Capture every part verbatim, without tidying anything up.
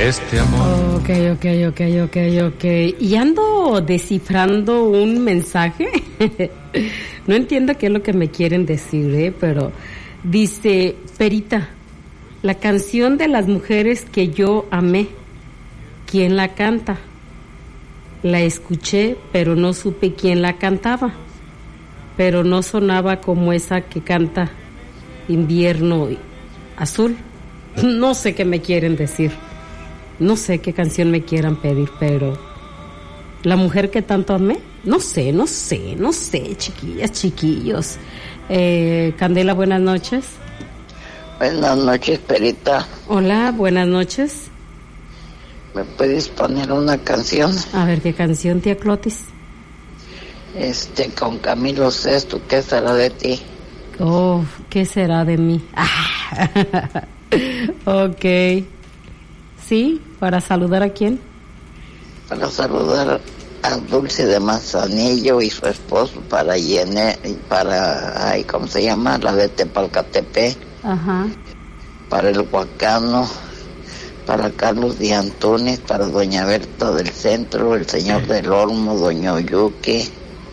este amor. Ok, ok, ok, ok, ok. Y ando descifrando un mensaje. No entiendo qué es lo que me quieren decir, ¿eh? Pero dice, Perita, la canción de las mujeres que yo amé, ¿quién la canta? La escuché, pero no supe quién la cantaba. Pero no sonaba como esa que canta Invierno Azul. No sé qué me quieren decir. No sé qué canción me quieran pedir, pero la mujer que tanto amé, no sé, no sé, no sé, chiquillas, chiquillos. Eh, Candela, buenas noches. Buenas noches, Perita. Hola, buenas noches. ¿Me puedes poner una canción? A ver, ¿qué canción, tía Clotis? Este, con Camilo Sesto, ¿qué será de ti? Oh, ¿qué será de mí? Ah. Ok. ¿Sí? ¿Para saludar a quién? Para saludar a Dulce de Manzanillo y su esposo, para Yene, para, ay, ¿cómo se llama? La de Tepalcatepec. Ajá. Para el Huacano, para Carlos de Antunes, para doña Berta del Centro, el señor del Olmo, doña Oyuque,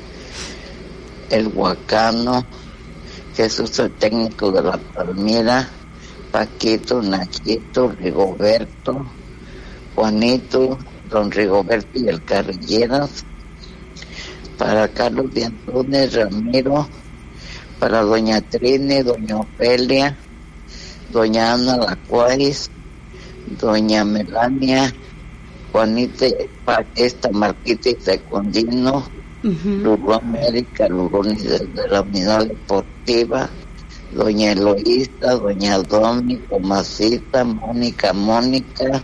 el Huacano, Jesús el técnico de la Palmira, Paquito, Nachito, Rigoberto, Juanito, don Rigoberto y el Carrilleras, para Carlos de Antunes, Ramiro, para doña Trine, doña Ofelia, doña Ana Lacuaris, doña Melania, Juanita, esta Marquita y Secundino, uh-huh. Lulú América, Lurunis de la Unidad Deportiva, doña Eloísta, doña Domi, Tomasita, Mónica, Mónica,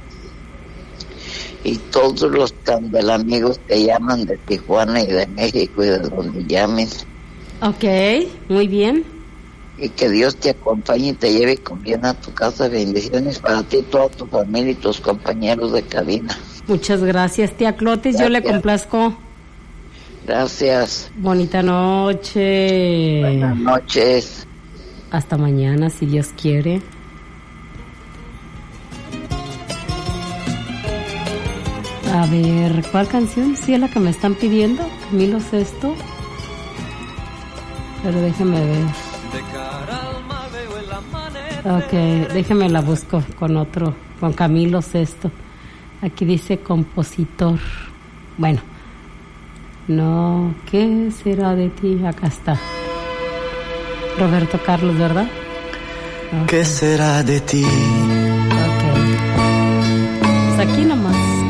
y todos los candelamigos que llaman de Tijuana y de México y de donde llamen. Ok, muy bien. Y que Dios te acompañe y te lleve con bien a tu casa. Bendiciones para ti, toda tu familia y tus compañeros de cabina. Muchas gracias, tía Clotis, gracias. Yo le complazco. Gracias. Bonita noche. Buenas noches. Hasta mañana, si Dios quiere. A ver, ¿cuál canción? Sí, es la que me están pidiendo. Camilo Sesto. Pero déjeme ver. Ok, déjeme la busco con otro, con Camilo Sesto. Aquí dice compositor. Bueno. No, ¿qué será de ti? Acá está. Roberto Carlos, ¿verdad? Okay. ¿Qué será de ti? Ok. Pues aquí nomás.